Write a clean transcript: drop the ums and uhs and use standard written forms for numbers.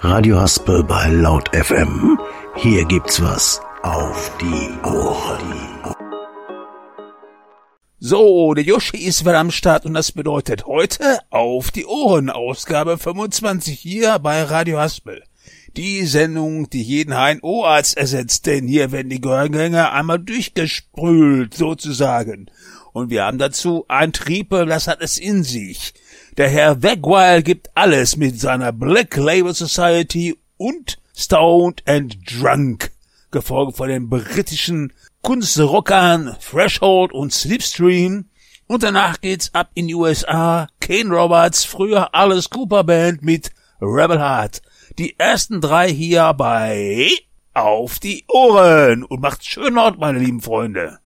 Radio Haspel bei Laut FM. Hier gibt's was auf die Ohren. So, der Yoshi ist wieder am Start und das bedeutet heute auf die Ohren, Ausgabe 25 hier bei Radio Haspel. Die Sendung, die jeden HNO-Arzt ersetzt, denn hier werden die Gehörgänge einmal durchgesprült, sozusagen. Und wir haben dazu ein Triepel, das hat es in sich. Der Herr Wegwile gibt alles mit seiner Black Label Society und Stoned and Drunk, gefolgt von den britischen Kunstrockern Threshold und Slipstream. Und danach geht's ab in die USA. Kane Roberts, früher Alice Cooper Band mit Rebel Heart. Die ersten 3 hier bei Auf die Ohren. Und macht's schön laut, meine lieben Freunde.